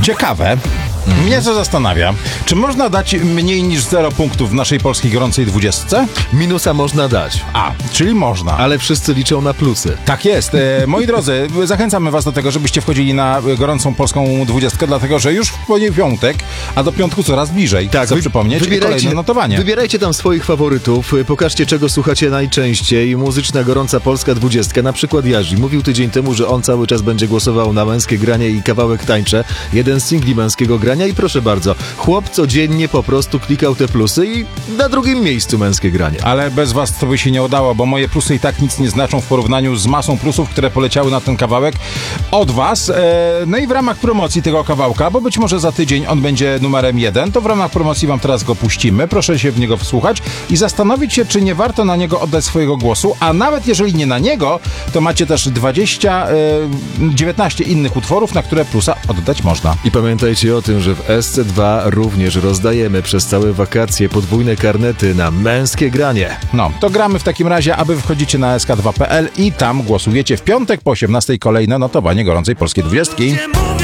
Ciekawe. Mnie to zastanawia. Czy można dać mniej niż 0 punktów w naszej polskiej gorącej 20? Minusa można dać, Czyli można. ale wszyscy liczą na plusy. Tak jest. Moi drodzy, zachęcamy was do tego, żebyście wchodzili na gorącą polską 20, dlatego że już w piątek, a do piątku coraz bliżej. Tak, chcę przypomnieć, kolejne notowanie. Wybierajcie tam swoich faworytów, pokażcie czego słuchacie najczęściej. Muzyczna gorąca polska 20, na przykład Jarzy. Mówił tydzień temu, że on cały czas będzie głosował na Męskie Granie i Kawałek Tańczę. Jeden z singli Męskiego Grania i proszę bardzo, chłop codziennie po prostu klikał te plusy i na drugim miejscu Męskie Granie. Ale bez was to by się nie udało, bo moje plusy i tak nic nie znaczą w porównaniu z masą plusów, które poleciały na ten kawałek od was. No i w ramach promocji tego kawałka, bo być może za tydzień on będzie numerem 1, to w ramach promocji wam teraz go puścimy. Proszę się w niego wsłuchać i zastanowić się, czy nie warto na niego oddać swojego głosu, a nawet jeżeli nie na niego, to macie też 19 innych utworów, na które plusa oddać można. I pamiętajcie o tym, że w SC2 również rozdajemy przez całe wakacje podwójne karnety na Męskie Granie. No, to gramy w takim razie, aby wchodzicie na sk2.pl i tam głosujecie w piątek po 18:00 kolejne notowanie gorącej polskiej 20.